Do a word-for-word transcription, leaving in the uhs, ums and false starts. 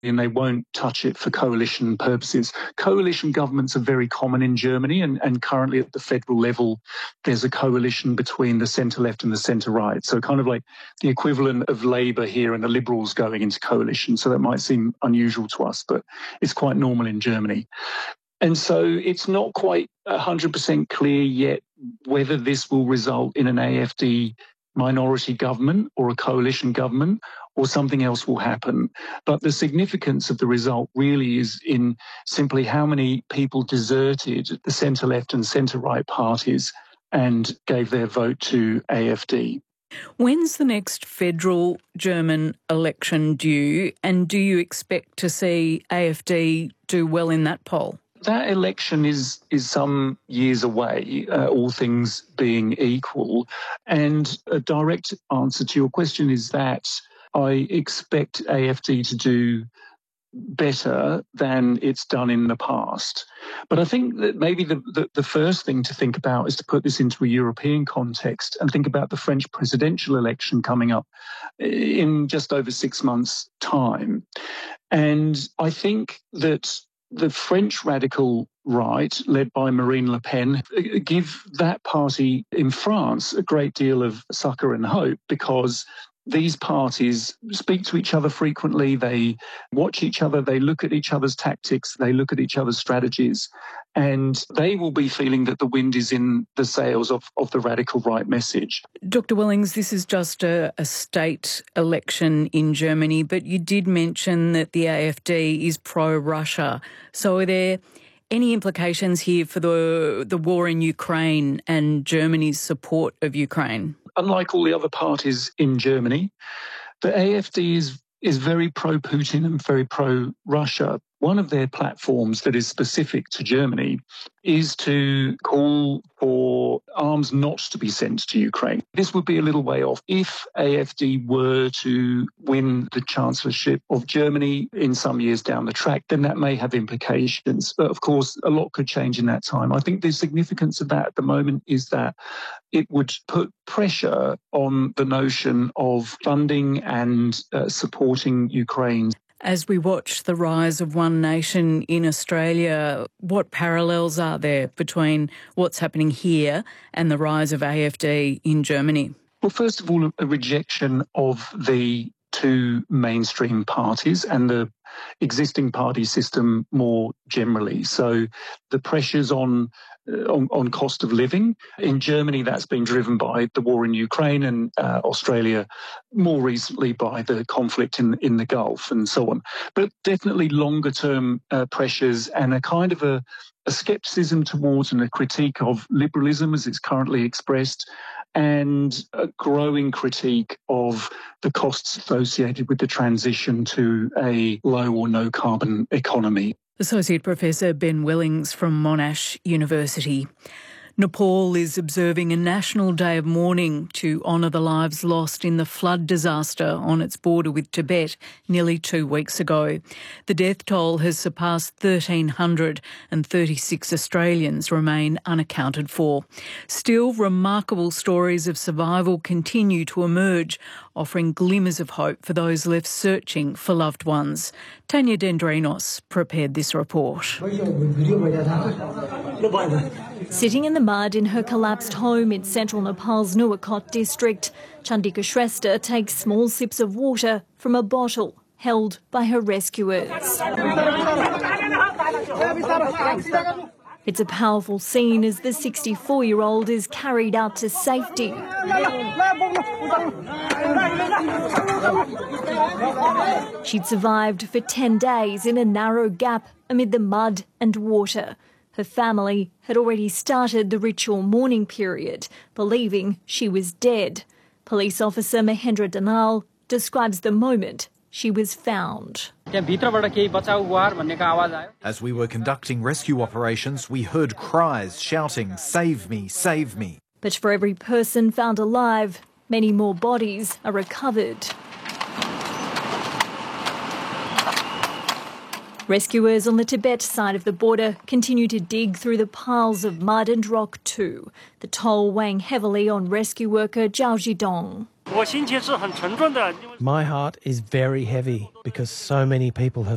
and they won't touch it for coalition purposes. Coalition governments are very common in Germany, and, and currently at the federal level, there's a coalition between the centre-left and the centre-right. So kind of like the equivalent of Labour here and the Liberals going into coalition. So that might seem unusual to us, but it's quite normal in Germany. And so it's not quite one hundred percent clear yet whether this will result in an A F D minority government or a coalition government, or something else will happen. But the significance of the result really is in simply how many people deserted the centre-left and centre-right parties and gave their vote to A F D. When's the next federal German election due, and do you expect to see A F D do well in that poll? That election is is some years away, uh, all things being equal. And a direct answer to your question is that I expect A F D to do better than it's done in the past. But I think that maybe the, the, the first thing to think about is to put this into a European context and think about the French presidential election coming up in just over six months' time. And I think that the French radical right, led by Marine Le Pen, give that party in France a great deal of succour and hope, because these parties speak to each other frequently, they watch each other, they look at each other's tactics, they look at each other's strategies, and they will be feeling that the wind is in the sails of, of the radical right message. Doctor Wellings, this is just a, a state election in Germany, but you did mention that the A F D is pro-Russia. So are there any implications here for the, the war in Ukraine and Germany's support of Ukraine? Unlike all the other parties in Germany, the A F D is, is very pro-Putin and very pro-Russia. One of their platforms that is specific to Germany is to call for arms not to be sent to Ukraine. This would be a little way off. If A F D were to win the chancellorship of Germany in some years down the track, then that may have implications. But of course, a lot could change in that time. I think the significance of that at the moment is that it would put pressure on the notion of funding and uh, supporting Ukraine. As we watch the rise of one nation in Australia, what parallels are there between what's happening here and the rise of A F D in Germany? Well, first of all, a rejection of the two mainstream parties and the existing party system more generally. So the pressures on On, on cost of living. In Germany, that's been driven by the war in Ukraine, and uh, Australia more recently by the conflict in, in the Gulf and so on. But definitely longer-term uh, pressures and a kind of a, a scepticism towards and a critique of liberalism as it's currently expressed, and a growing critique of the costs associated with the transition to a low or no carbon economy. Associate Professor Ben Wellings from Monash University. Nepal is observing a national day of mourning to honour the lives lost in the flood disaster on its border with Tibet nearly two weeks ago. The death toll has surpassed one thousand three hundred and thirty-six Australians remain unaccounted for. Still, remarkable stories of survival continue to emerge, offering glimmers of hope for those left searching for loved ones. Tanya Dendrinos prepared this report. Sitting in the mud in her collapsed home in central Nepal's Nuwakot district, Chandika Shrestha takes small sips of water from a bottle held by her rescuers. It's a powerful scene as the sixty-four-year-old is carried out to safety. She'd survived for ten days in a narrow gap amid the mud and water. Her family had already started the ritual mourning period, believing she was dead. Police officer Mahendra Danal describes the moment she was found. As we were conducting rescue operations, we heard cries shouting, "Save me, save me." But for every person found alive, many more bodies are recovered. Rescuers on the Tibet side of the border continue to dig through the piles of mud and rock too, the toll weighing heavily on rescue worker Zhao Zhidong. My heart is very heavy because so many people have